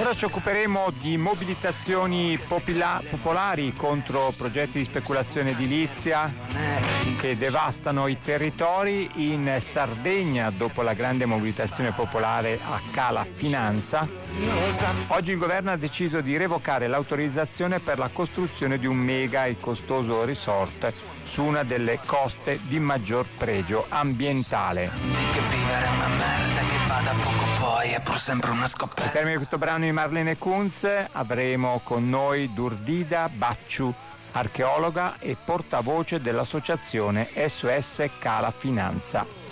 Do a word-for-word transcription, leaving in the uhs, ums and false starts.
Ora ci occuperemo di mobilitazioni popila- popolari contro progetti di speculazione edilizia che devastano i territori. In Sardegna, dopo la grande mobilitazione popolare a Cala Finanza, oggi il governo ha deciso di revocare l'autorizzazione per la costruzione di un mega e costoso resort su una delle coste di maggior pregio ambientale. Che vivere è una merda che vada poco poi è pur sempre una scoperta. Al termine di questo brano di Marlene Kunz avremo con noi Durdida Bacciu, archeologa e portavoce dell'associazione S O S Cala Finanza.